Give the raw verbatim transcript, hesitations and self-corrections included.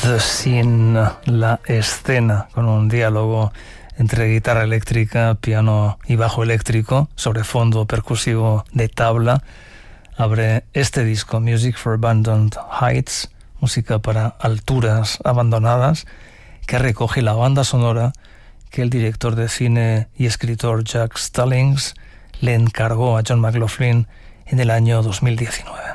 The Scene, la escena, con un diálogo entre guitarra eléctrica, piano y bajo eléctrico sobre fondo percusivo de tabla, abre este disco, Music for Abandoned Heights, música para alturas abandonadas, que recoge la banda sonora que el director de cine y escritor Jack Stallings le encargó a John McLaughlin en el año dos mil diecinueve.